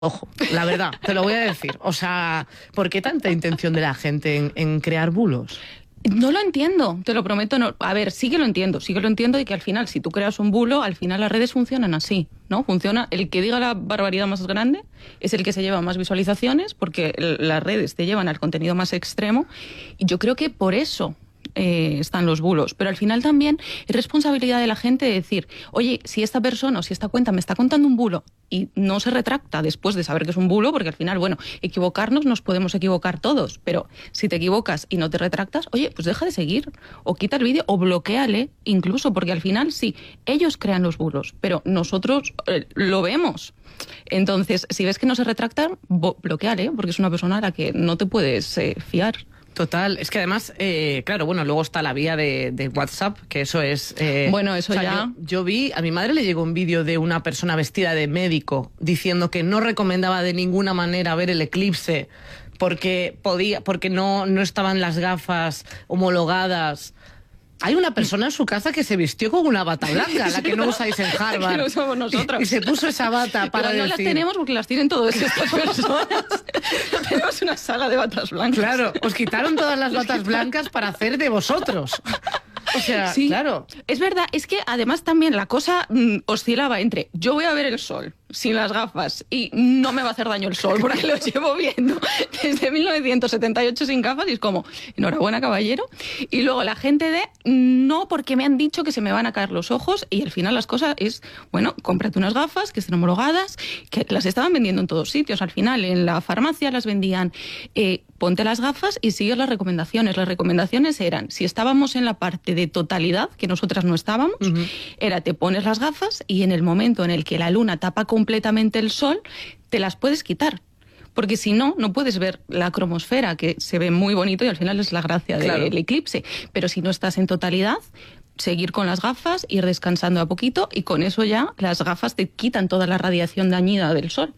Ojo, la verdad, te lo voy a decir. O sea, ¿por qué tanta intención de la gente en crear bulos? No lo entiendo, te lo prometo. No. A ver, sí que lo entiendo y que al final, si tú creas un bulo, al final las redes funcionan así, ¿no? Funciona, el que diga la barbaridad más grande es el que se lleva más visualizaciones, porque las redes te llevan al contenido más extremo, y yo creo que por eso están los bulos. Pero al final también es responsabilidad de la gente de decir, oye, si esta persona o si esta cuenta me está contando un bulo y no se retracta después de saber que es un bulo, porque al final, bueno, equivocarnos nos podemos equivocar todos, pero si te equivocas y no te retractas, oye, pues deja de seguir, o quita el vídeo, o bloquéale incluso, porque al final sí, ellos crean los bulos, pero nosotros lo vemos. Entonces, si ves que no se retractan, bloquéale, porque es una persona a la que no te puedes fiar. Total, es que además, claro, bueno, luego está la vía de WhatsApp, que eso es... bueno, eso, o sea, ya... Yo vi, a mi madre le llegó un vídeo de una persona vestida de médico diciendo que no recomendaba de ninguna manera ver el eclipse porque no estaban las gafas homologadas. Hay una persona en su casa que se vistió con una bata blanca, la que no usáis en Harvard. Que lo usamos nosotros. Y se puso esa bata para decir... no las tenemos porque las tienen todas estas personas. Tenemos una saga de batas blancas. Claro, os quitaron todas las batas blancas para hacer de vosotros. O sea, sí, claro. Es verdad, es que además también la cosa oscilaba entre yo voy a ver el sol sin las gafas y no me va a hacer daño el sol porque lo llevo viendo desde 1978 sin gafas y es como, enhorabuena caballero. Y luego la gente de no, porque me han dicho que se me van a caer los ojos, y al final las cosas es, bueno, cómprate unas gafas que estén homologadas, que las estaban vendiendo en todos sitios. Al final en la farmacia las vendían, ponte las gafas y sigue las recomendaciones. Las recomendaciones eran, si estábamos en la parte de totalidad, que nosotras no estábamos, era te pones las gafas y en el momento en el que la luna tapa completamente el sol, te las puedes quitar. Porque si no, no puedes ver la cromosfera, que se ve muy bonito y al final es la gracia del eclipse. Pero si no estás en totalidad, seguir con las gafas, ir descansando a poquito y con eso ya las gafas te quitan toda la radiación dañina del sol.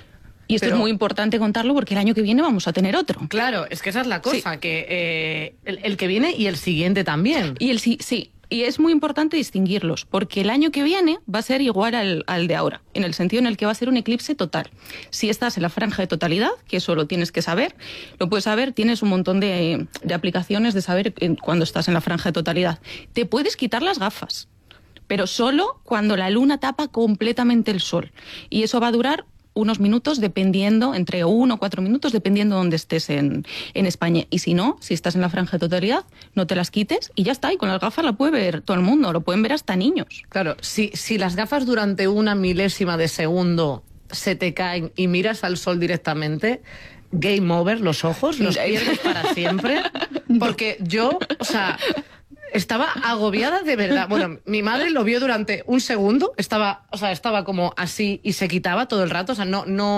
Y esto es muy importante contarlo porque el año que viene vamos a tener otro. Claro, es que esa es la cosa, que el que viene y el siguiente también. Y sí, y es muy importante distinguirlos, porque el año que viene va a ser igual al de ahora, en el sentido en el que va a ser un eclipse total. Si estás en la franja de totalidad, que eso lo tienes que saber, lo puedes saber, tienes un montón de aplicaciones de saber cuando estás en la franja de totalidad. Te puedes quitar las gafas, pero solo cuando la luna tapa completamente el sol. Y eso va a durar unos minutos, dependiendo, entre 1 o 4 minutos, dependiendo de dónde estés en España. Y si no, si estás en la franja de totalidad, no te las quites y ya está. Y con las gafas la puede ver todo el mundo, lo pueden ver hasta niños. Claro, si las gafas durante una milésima de segundo se te caen y miras al sol directamente, game over, los ojos, los pierdes para siempre. Porque yo, o sea... Estaba agobiada de verdad. Bueno, mi madre lo vio durante un segundo, estaba como así y se quitaba todo el rato. O sea,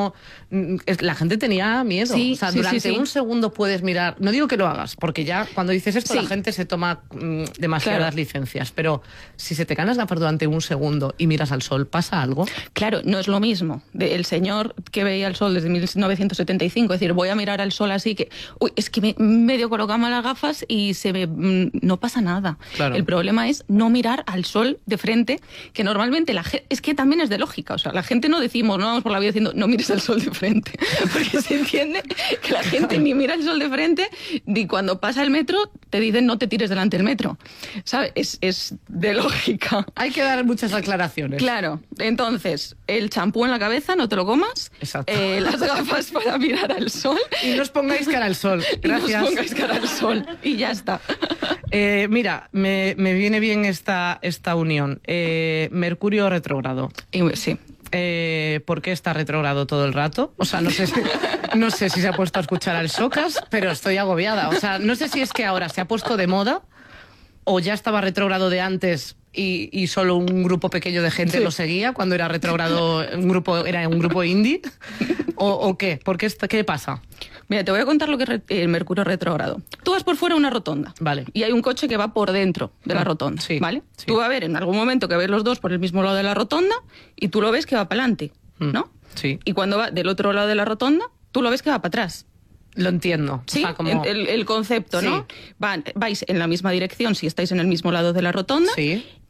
la gente tenía miedo. Sí, o sea, durante un segundo puedes mirar. No digo que lo hagas, porque ya cuando dices esto la gente se toma demasiadas licencias. Pero si se te caen las gafas durante un segundo y miras al sol, ¿pasa algo? Claro, no es lo mismo. El señor que veía el sol desde 1975, es decir, voy a mirar al sol así que, es que medio colocamos las gafas y no pasa nada. Claro. El problema es no mirar al sol de frente, que normalmente es que también es de lógica. O sea, la gente no vamos por la vida diciendo no mires al sol de frente, porque se entiende que la gente ni mira el sol de frente, ni cuando pasa el metro te dicen no te tires delante del metro. ¿Sabes? Es de lógica. Hay que dar muchas aclaraciones. Claro. Entonces, el champú en la cabeza, no te lo comas. Exacto. Las gafas para mirar al sol. Y no os pongáis cara al sol. Gracias. Y no os pongáis cara al sol. Y ya está. Mira, me viene bien esta unión. Mercurio retrógrado. Sí. ¿Por qué está retrógrado todo el rato? O sea, no sé si se ha puesto a escuchar al Socas, pero estoy agobiada. O sea, no sé si es que ahora se ha puesto de moda o ya estaba retrógrado de antes y solo un grupo pequeño de gente lo seguía cuando era retrógrado, era un grupo indie, o qué. ¿Qué pasa? Mira, te voy a contar lo que es el Mercurio retrógrado. Tú vas por fuera de una rotonda, vale, y hay un coche que va por dentro de la rotonda, ¿vale? Sí. Tú vas a ver en algún momento que ves los dos por el mismo lado de la rotonda y tú lo ves que va para adelante, ¿no? Sí. Y cuando va del otro lado de la rotonda, tú lo ves que va para atrás. Lo entiendo. Sí, o sea, como... el concepto, ¿no? Vais en la misma dirección si estáis en el mismo lado de la rotonda. Sí.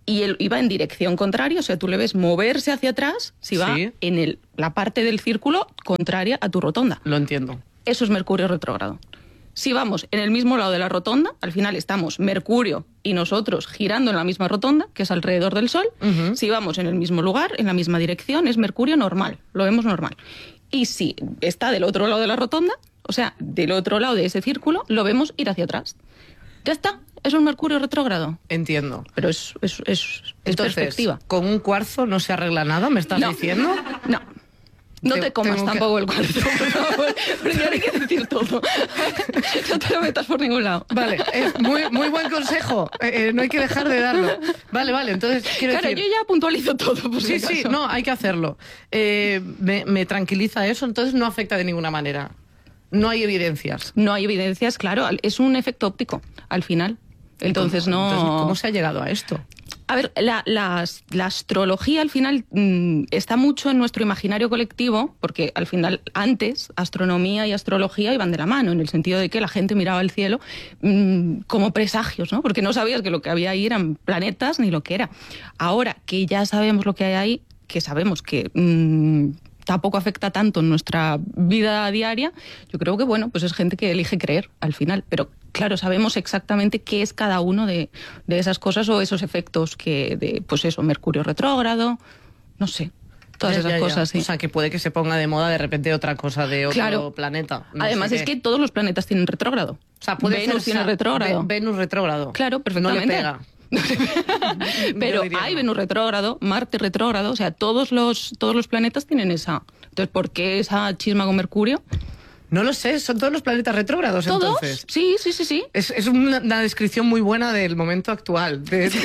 y él iba en dirección contraria, o sea, tú le ves moverse hacia atrás si va Sí. en la parte del círculo contraria a tu rotonda. Lo entiendo. Eso es Mercurio retrógrado. Si vamos en el mismo lado de la rotonda, al final estamos Mercurio y nosotros girando en la misma rotonda, que es alrededor del Sol. Ujú. Si vamos en el mismo lugar, en la misma dirección, es Mercurio normal, lo vemos normal. Y si está del otro lado de la rotonda, o sea, del otro lado de ese círculo, lo vemos ir hacia atrás. Ya está, es un Mercurio retrógrado. Entiendo. Pero es Entonces, perspectiva. ¿con un cuarzo no se arregla nada? ¿Me estás No. diciendo? No. No te comas tengo que- tampoco el cuarzo, por favor, porque ahora hay que decir todo. No te lo metas por ningún lado. Vale, muy buen consejo. No hay que dejar de darlo. Vale, entonces quiero Claro, decir... yo ya puntualizo todo, por si Sí, acaso. no, hay que hacerlo. Me tranquiliza eso, entonces no afecta de ninguna manera. No hay evidencias. No hay evidencias, claro, es un efecto óptico al final. Entonces no... ¿Cómo se ha llegado a esto? A ver, la astrología al final está mucho en nuestro imaginario colectivo, porque al final antes astronomía y astrología iban de la mano, en el sentido de que la gente miraba al cielo como presagios, ¿no? Porque no sabías que lo que había ahí eran planetas ni lo que era. Ahora que ya sabemos lo que hay ahí, que sabemos que tampoco afecta tanto en nuestra vida diaria, yo creo que, bueno, pues es gente que elige creer al final, pero claro, sabemos exactamente qué es cada uno de esas cosas o esos efectos pues eso, Mercurio retrógrado, no sé, todas esas cosas, sí. O sea, que puede que se ponga de moda de repente otra cosa de otro Claro. planeta. No Además sé es qué. que todos los planetas tienen retrógrado. O sea, puede Venus ser tiene retrógrado. Venus retrógrado. Claro, No perfectamente. le pega. Pero Yo diría hay no. Venus retrógrado, Marte retrógrado, o sea, todos los planetas tienen esa. Entonces, ¿por qué esa chisma con Mercurio? No lo sé, son todos los planetas retrógrados ¿Todos? entonces. Sí. Es una descripción muy buena del momento actual.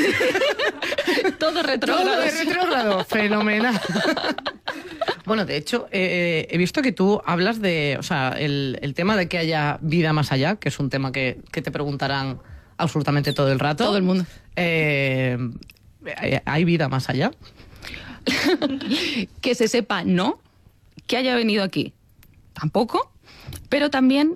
Todo Todo retrógrado. de retrógrado, fenomenal. Bueno, de hecho, he visto que tú hablas de, o sea, el tema de que haya vida más allá, que es un tema que te preguntarán absolutamente todo el rato. Todo el mundo. ¿Hay vida más allá? Que se sepa, no. Que haya venido aquí, tampoco. Pero también,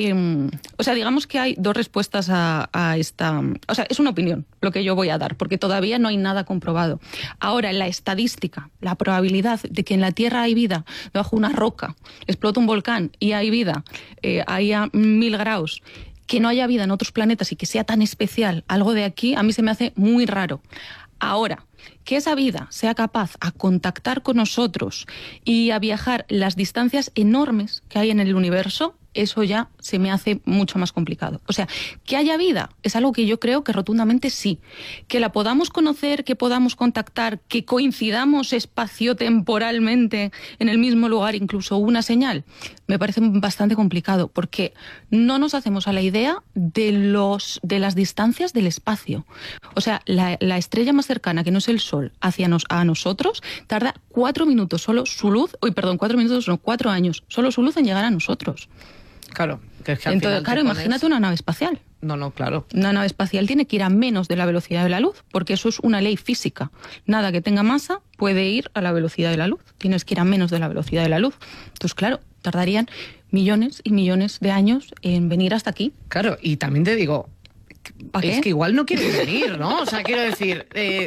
o sea, digamos que hay dos respuestas a esta... O sea, es una opinión lo que yo voy a dar, porque todavía no hay nada comprobado. Ahora, la estadística, la probabilidad de que en la Tierra hay vida, debajo de una roca, explota un volcán y hay vida, haya 1000 grados, que no haya vida en otros planetas y que sea tan especial, algo de aquí, a mí se me hace muy raro. Ahora, que esa vida sea capaz a contactar con nosotros y a viajar las distancias enormes que hay en el universo, eso ya se me hace mucho más complicado. O sea, que haya vida es algo que yo creo que rotundamente sí. Que la podamos conocer, que podamos contactar, que coincidamos espaciotemporalmente en el mismo lugar, incluso una señal, me parece bastante complicado porque no nos hacemos a la idea de las distancias del espacio. O sea, la estrella más cercana, que no es el Sol, a nosotros, tarda 4 minutos solo su luz, 4 minutos, no, 4 años, solo su luz en llegar a nosotros. Claro. Que es que al Entonces, final claro, te pones- imagínate una nave espacial. No, claro. Una nave espacial tiene que ir a menos de la velocidad de la luz, porque eso es una ley física. Nada que tenga masa puede ir a la velocidad de la luz. Tienes que ir a menos de la velocidad de la luz. Entonces, claro, tardarían millones y millones de años en venir hasta aquí. Claro, y también te digo, ¿Para es qué? que igual no quieren venir, ¿no? O sea, quiero decir,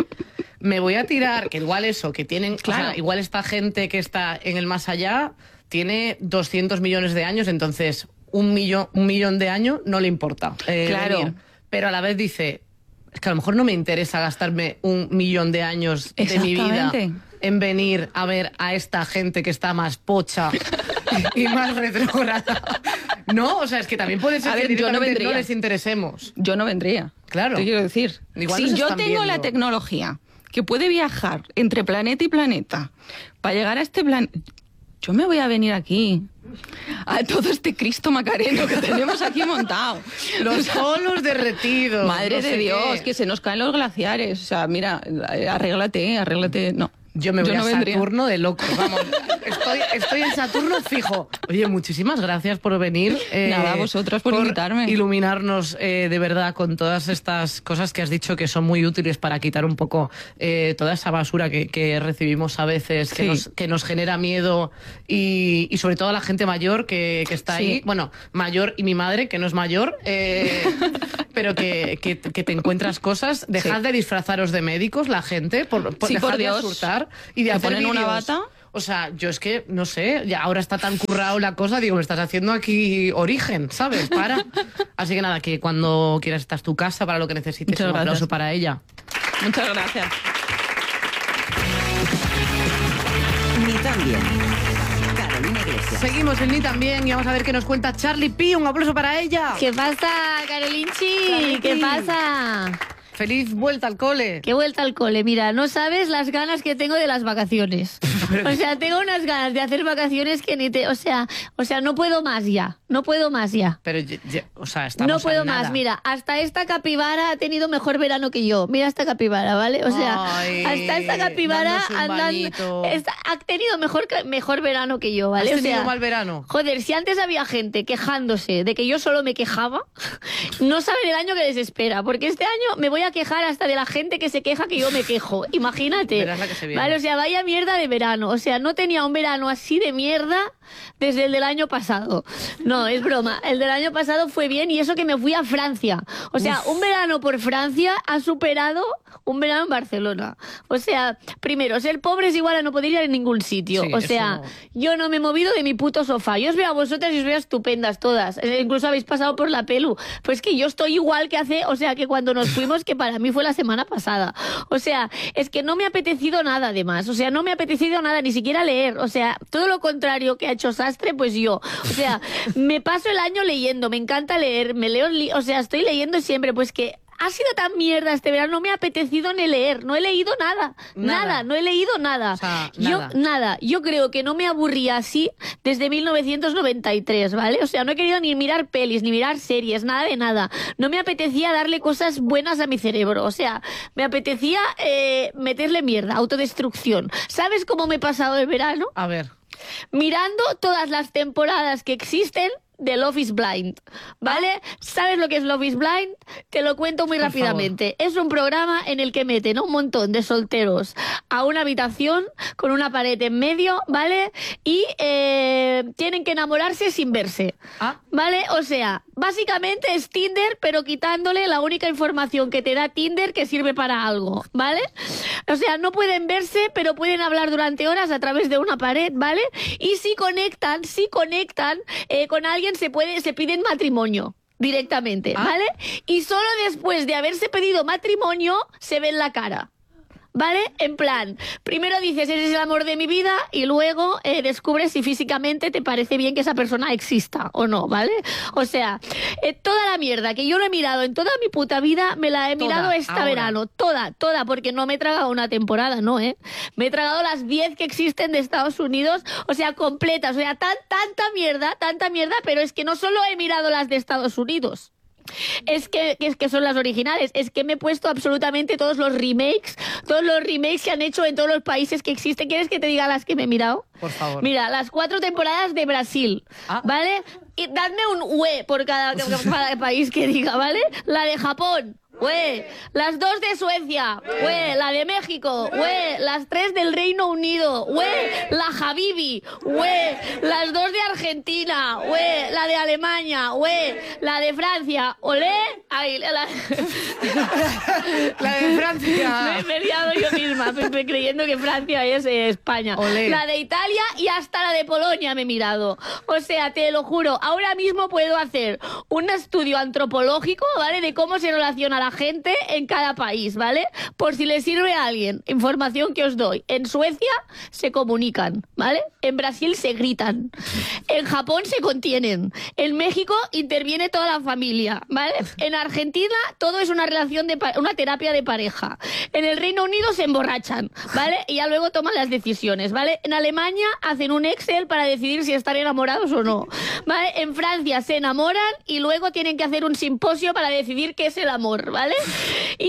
me voy a tirar, que igual eso, que tienen, Claro. o sea, igual esta gente que está en el más allá tiene 200 millones de años, entonces un millón de años no le importa. Claro. Venir. Pero a la vez dice, es que a lo mejor no me interesa gastarme 1 millón de años de mi vida Exactamente. en venir a ver a esta gente que está más pocha y más retrógrada. No, o sea, es que también puede ser A que ver, yo no directamente vendría. no les interesemos. Yo no vendría. Claro. Te quiero decir. Igual si nos yo están tengo la viendo. tecnología que puede viajar entre planeta y planeta para llegar a este planeta, yo me voy a venir aquí a todo este Cristo Macareno que tenemos aquí montado. Los polos derretidos. Madre no de sé Dios, qué. que se nos caen los glaciares. O sea, mira, arréglate. No. Yo me voy no a vendría. Saturno de loco. Vamos, estoy en Saturno fijo. Oye, muchísimas gracias por venir. Nada, a vosotros por invitarme. Iluminarnos de verdad con todas estas cosas que has dicho que son muy útiles para quitar un poco toda esa basura que recibimos a veces, que nos genera miedo y sobre todo a la gente mayor que está ahí. Bueno, mayor y mi madre, que no es mayor, pero que te encuentras cosas. Dejad de disfrazaros de médicos, la gente, por Dios. de asustar y de hacer ponen una vídeos. bata. O sea, yo es que, no sé, ya ahora está tan currado la cosa, digo, me estás haciendo aquí origen, ¿sabes? Así que nada, que cuando quieras esta es tu casa para lo que necesites. Muchas un aplauso gracias. para ella. Muchas gracias. Ni tan bien. Carolina Iglesias. Seguimos en Ni también y vamos a ver qué nos cuenta Charlie P. Un aplauso para ella. ¿Qué pasa, Carolinchi? Charlie ¿Qué P. pasa? Feliz vuelta al cole. Qué vuelta al cole. Mira, no sabes las ganas que tengo de las vacaciones. O sea, tengo unas ganas de hacer vacaciones que ni te... O sea, no puedo más ya. No puedo más ya. Pero, o sea, estamos No puedo a nada. más. Mira, hasta esta capibara ha tenido mejor verano que yo. Mira esta capibara, ¿vale? O sea, Ay, hasta esta capibara dándose un bañito. ha tenido mejor verano que yo, ¿vale? ¿Has O tenido sea, mal verano? joder, si antes había gente quejándose de que yo solo me quejaba, no saben el año que les espera, porque este año me voy a quejar hasta de la gente que se queja que yo me quejo. Imagínate. Verás la que se viene. Vale, o sea, vaya mierda de verano. O sea, no tenía un verano así de mierda desde el del año pasado. No, es broma. El del año pasado fue bien y eso que me fui a Francia. O sea, un verano por Francia ha superado un verano en Barcelona. O sea, primero, ser pobre es igual a no poder ir a ningún sitio. Sí, o eso sea, no. yo no me he movido de mi puto sofá. Yo os veo a vosotras y os veo estupendas todas. Incluso habéis pasado por la pelu. Pues que yo estoy igual que hace, o sea, que cuando nos fuimos, que para mí fue la semana pasada. O sea, es que no me ha apetecido nada además. O sea, no me ha apetecido nada, ni siquiera leer. O sea, todo lo contrario que ha hecho Sastre, pues yo. O sea, me paso el año leyendo, me encanta leer, me leo, o sea, estoy leyendo siempre, pues que ha sido tan mierda este verano, no me ha apetecido ni leer, no he leído nada, no he leído nada. O sea, nada. Yo creo que no me aburría así desde 1993, ¿vale? O sea, no he querido ni mirar pelis, ni mirar series, nada de nada. No me apetecía darle cosas buenas a mi cerebro, o sea, me apetecía meterle mierda, autodestrucción. ¿Sabes cómo me he pasado el verano? A ver. Mirando todas las temporadas que existen de Love is Blind, ¿vale? ¿Sabes lo que es Love is Blind? Te lo cuento muy Por rápidamente. Es un programa en el que meten a un montón de solteros a una habitación con una pared en medio, ¿vale? Y tienen que enamorarse sin verse, ¿vale? O sea, básicamente es Tinder, pero quitándole la única información que te da Tinder que sirve para algo, ¿vale? O sea, no pueden verse, pero pueden hablar durante horas a través de una pared, ¿vale? Y si conectan con alguien, se piden matrimonio directamente, ¿vale? Y solo después de haberse pedido matrimonio se ven la cara, ¿vale? En plan, primero dices, eres el amor de mi vida, y luego descubres si físicamente te parece bien que esa persona exista o no, ¿vale? O sea, toda la mierda que yo no he mirado en toda mi puta vida, me la he mirado verano. Toda, porque no me he tragado una temporada, ¿no? Me he tragado las 10 que existen de Estados Unidos, o sea, completas. O sea, tanta mierda, pero es que no solo he mirado las de Estados Unidos. Es que son las originales. Es que me he puesto absolutamente todos los remakes que han hecho en todos los países que existen. ¿Quieres que te diga las que me he mirado? Por favor. Mira, las 4 temporadas de Brasil, ¿vale? Y dadme un UE por cada país que diga, ¿vale? La de Japón, las 2 de Suecia, la de México, las 3 del Reino Unido, la Habibi, las 2 de Argentina, la de Alemania, la de Francia, ay, La de Francia. me he liado yo misma, creyendo que Francia es España. Olé. La de Italia y hasta la de Polonia me he mirado. O sea, te lo juro, ahora mismo puedo hacer un estudio antropológico, ¿vale? De cómo se relaciona la gente en cada país, ¿vale? Por si le sirve a alguien, información que os doy. En Suecia se comunican, ¿vale? En Brasil se gritan. En Japón se contienen. En México interviene toda la familia, ¿vale? En Argentina todo es una relación una terapia de pareja. En el Reino Unido se emborrachan, ¿vale? Y ya luego toman las decisiones, ¿vale? En Alemania hacen un Excel para decidir si están enamorados o no, ¿vale? En Francia se enamoran y luego tienen que hacer un simposio para decidir qué es el amor, ¿vale? Y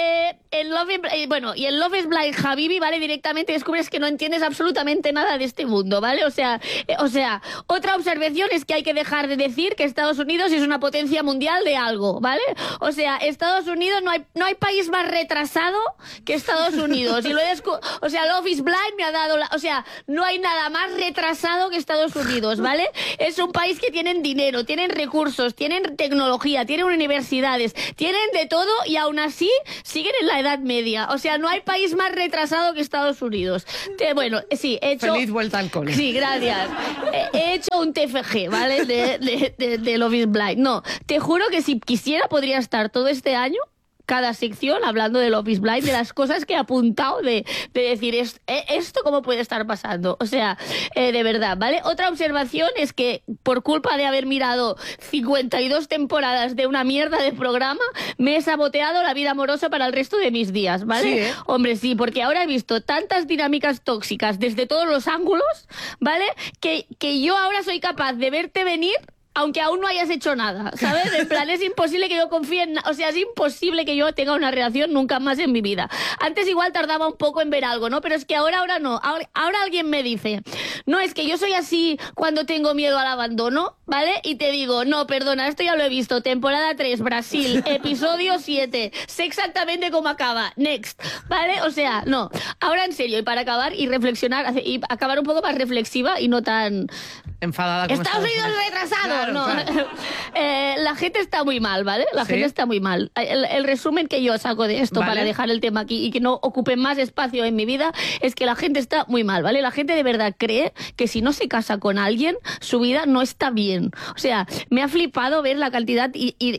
en Love is Blind Habibi, ¿vale? Directamente descubres que no entiendes absolutamente nada de este mundo, ¿vale? O sea, otra observación es que hay que dejar de decir que Estados Unidos es una potencia mundial de algo, ¿vale? O sea, Estados Unidos, no hay país más retrasado que Estados Unidos. Y Love is Blind me ha dado no hay nada más retrasado que Estados Unidos, ¿vale? Es un país que tienen dinero, tienen recursos, tienen tecnología, tienen universidades, tienen de todo y aún así siguen en la Edad Media. O sea, no hay país más retrasado que Estados Unidos. Bueno, sí, he hecho... Feliz vuelta al cole. Sí, gracias. He hecho un TFG, ¿vale? De Love is Blind. No, te juro que si quisiera podría estar todo este año cada sección hablando de Love is Blind, de las cosas que he apuntado, de decir esto cómo puede estar pasando. O sea, de verdad, ¿vale? Otra observación es que por culpa de haber mirado 52 temporadas de una mierda de programa, me he saboteado la vida amorosa para el resto de mis días, ¿vale? Sí, ¿eh? Hombre, sí, porque ahora he visto tantas dinámicas tóxicas desde todos los ángulos, ¿vale? Que yo ahora soy capaz de verte venir aunque aún no hayas hecho nada, ¿sabes? En plan, es imposible que yo confíe en... O sea, es imposible que yo tenga una relación nunca más en mi vida. Antes igual tardaba un poco en ver algo, ¿no? Pero es que ahora no. Ahora alguien me dice, no, es que yo soy así cuando tengo miedo al abandono, ¿vale? Y te digo, no, perdona, esto ya lo he visto. Temporada 3, Brasil, episodio 7. Sé exactamente cómo acaba. Next, ¿vale? O sea, no. Ahora en serio, y para acabar y reflexionar, y acabar un poco más reflexiva y no tan... enfadada con Estados Unidos retrasado. Claro, no. Claro. La gente está muy mal, ¿vale? La gente está muy mal. El resumen que yo saco de esto, ¿vale?, para dejar el tema aquí y que no ocupe más espacio en mi vida, es que la gente está muy mal, ¿vale? La gente de verdad cree que si no se casa con alguien, su vida no está bien. O sea, me ha flipado ver la cantidad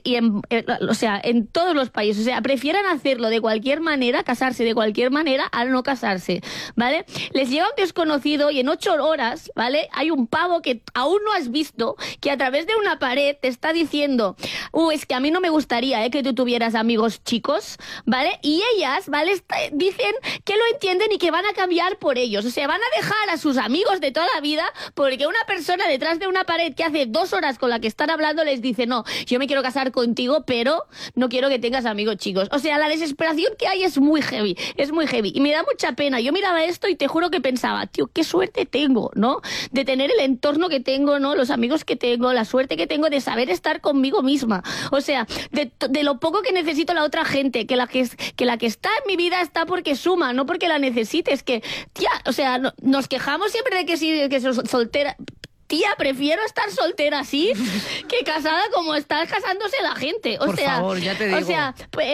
en todos los países. O sea, prefieran hacerlo de cualquier manera, casarse de cualquier manera, a no casarse, ¿vale? Les llega un desconocido y en 8 horas, ¿vale?, hay un pavo que aún no has visto, que a través de una pared te está diciendo, es que a mí no me gustaría que tú tuvieras amigos chicos, ¿vale? Y ellas, ¿vale?, dicen que lo entienden y que van a cambiar por ellos. O sea, van a dejar a sus amigos de toda la vida porque una persona detrás de una pared que hace 2 horas con la que están hablando les dice, no, yo me quiero casar contigo, pero no quiero que tengas amigos chicos. O sea, la desesperación que hay es muy heavy, y me da mucha pena. Yo miraba esto y te juro que pensaba, tío, qué suerte tengo, ¿no?, de tener el entorno que tengo, ¿no?, los amigos que tengo, la suerte que tengo de saber estar conmigo misma. O sea, de lo poco que necesito la otra gente, que la que está en mi vida está porque suma, no porque la necesites. Que, tía, o sea, nos quejamos siempre de que soy soltera. Tía, prefiero estar soltera así que casada como está casándose la gente. Por favor, ya te digo. O sea,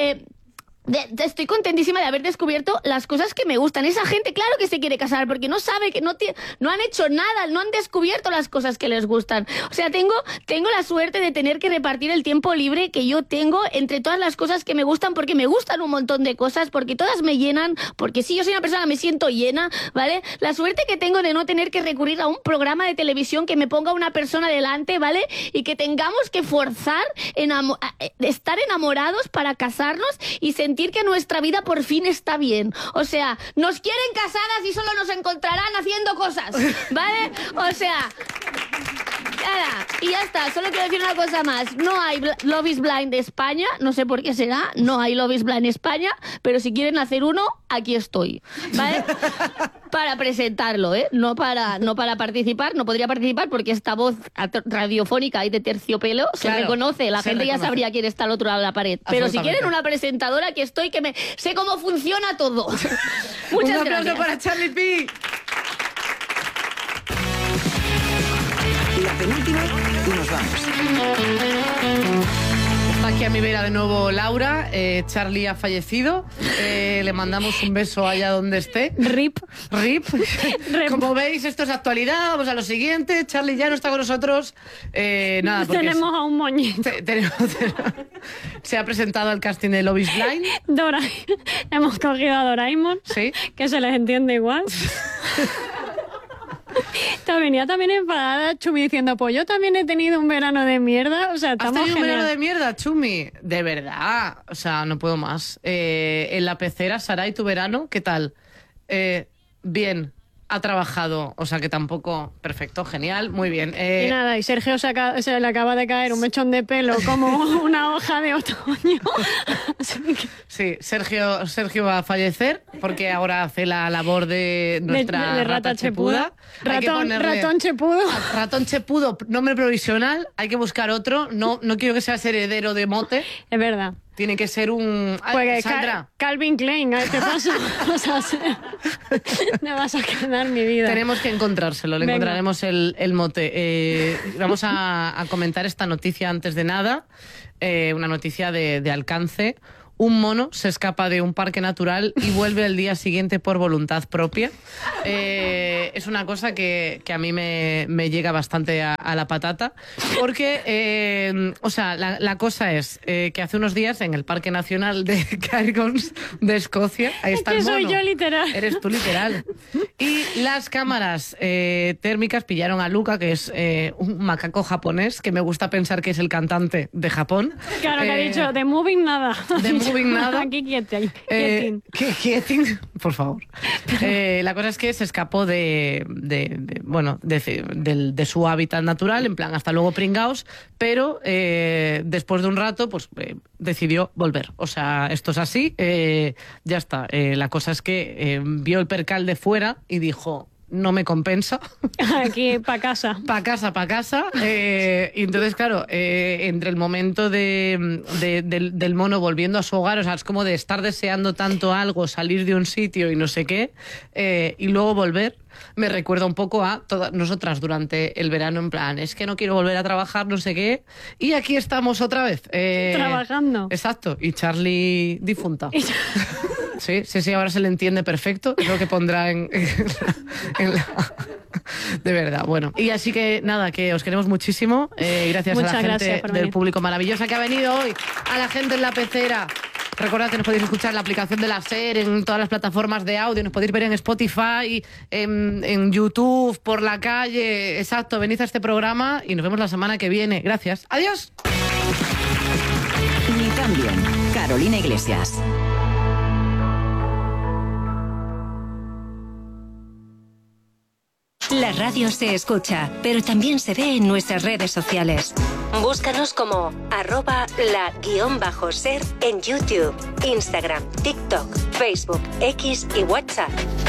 estoy contentísima de haber descubierto las cosas que me gustan. Esa gente, claro que se quiere casar porque no sabe que no han hecho nada, no han descubierto las cosas que les gustan. O sea, tengo la suerte de tener que repartir el tiempo libre que yo tengo entre todas las cosas que me gustan, porque me gustan un montón de cosas, porque todas me llenan, porque si yo soy una persona que me siento llena, ¿vale? La suerte que tengo de no tener que recurrir a un programa de televisión que me ponga una persona delante, ¿vale? Y que tengamos que forzar estar enamorados para casarnos y sentir que nuestra vida por fin está bien. O sea, nos quieren casadas y solo nos encontrarán haciendo cosas, ¿vale? O sea, nada, y ya está. Solo quiero decir una cosa más. No hay Love is Blind de España, no sé por qué será, no hay Love is Blind España, pero si quieren hacer uno, aquí estoy, ¿vale? Para presentarlo, ¿eh? No para participar, no podría participar porque esta voz radiofónica y de terciopelo se reconoce, la gente ya sabría quién está al otro lado de la pared. Pero si quieren una presentadora, aquí estoy, que sé cómo funciona todo. Muchas gracias. Un aplauso para Charlie P. La penúltima y nos vamos. Está aquí a mi vera de nuevo Laura. Charlie ha fallecido. Le mandamos un beso allá donde esté. RIP. Como veis, esto es actualidad. Vamos a lo siguiente. Charlie ya no está con nosotros. Nada, porque tenemos a un moñito. Se ha presentado al casting de Love is Blind. Hemos cogido a Doraemon. Sí. Que se les entiende igual. Te venía también enfadada, Chumi, diciendo, pues yo también he tenido un verano de mierda. O sea, ¿Has tenido un verano de mierda, Chumi? De verdad. O sea, no puedo más. En la pecera, Saray, ¿tu verano? ¿Qué tal? Bien. Ha trabajado, o sea que tampoco... Perfecto, genial, muy bien. Y nada, y Sergio se le acaba de caer un mechón de pelo como una hoja de otoño. Sí, Sergio va a fallecer porque ahora hace la labor de nuestra de rata chepuda. Ratón chepudo. Ratón chepudo, nombre provisional, hay que buscar otro. No quiero que seas heredero de mote. Es verdad. Tiene que ser un... Pues Sandra. Calvin Klein, ¿qué pasa? O sea, me vas a quedar mi vida. Tenemos que encontrárselo, le encontraremos el mote. Vamos a comentar esta noticia antes de nada, una noticia de alcance. Un mono se escapa de un parque natural y vuelve al día siguiente por voluntad propia. Es una cosa que a mí me llega bastante a la patata, porque, o sea, la cosa es que hace unos días en el Parque Nacional de Cairns de Escocia, ahí está el mono. Soy yo literal. Eres tú literal. Y las cámaras térmicas pillaron a Luca, que es un macaco japonés, que me gusta pensar que es el cantante de Japón. Claro, que ha dicho, de moving nada. Nada. Aquí quieting. Por favor. La cosa es que se escapó de su hábitat natural, en plan, hasta luego pringaos, pero después de un rato, pues decidió volver. O sea, esto es así, ya está. La cosa es que vio el percal de fuera y dijo... No me compensa. Aquí, pa' casa. Pa' casa. Y entonces, claro, entre el momento del mono volviendo a su hogar, o sea, es como de estar deseando tanto algo, salir de un sitio y no sé qué, y luego volver. Me recuerda un poco a todas nosotras durante el verano, en plan, es que no quiero volver a trabajar, no sé qué, y aquí estamos otra vez. Trabajando. Exacto, y Charlie difunta. Sí, ahora se le entiende perfecto, es lo que pondrá en la... De verdad, bueno. Y así que nada, que os queremos muchísimo. Gracias Muchas a la gente del venir. público maravillosa que ha venido hoy, a la gente en la pecera. Recordad que nos podéis escuchar en la aplicación de la SER, en todas las plataformas de audio, nos podéis ver en Spotify, en YouTube, por la calle. Exacto, venid a este programa y nos vemos la semana que viene. Gracias. ¡Adiós! Ni tan bien. Carolina Iglesias. La radio se escucha, pero también se ve en nuestras redes sociales. Búscanos como @la_ser en YouTube, Instagram, TikTok, Facebook, X y WhatsApp.